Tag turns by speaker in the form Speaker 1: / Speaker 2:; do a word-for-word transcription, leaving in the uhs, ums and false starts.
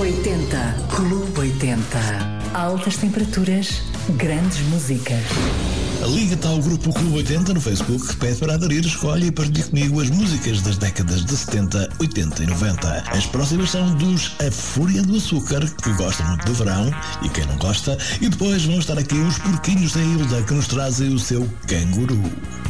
Speaker 1: oitenta. Clube oitenta. Altas temperaturas, grandes músicas.
Speaker 2: Liga-te ao Grupo Clube oitenta no Facebook, pede para aderir, escolhe e partilha comigo as músicas das décadas de setenta, oitenta e noventa. As próximas são dos A Fúria do Açúcar, que gostam muito do verão, e quem não gosta. E depois vão estar aqui os Porquinhos da Hilda, que nos trazem o seu Canguru.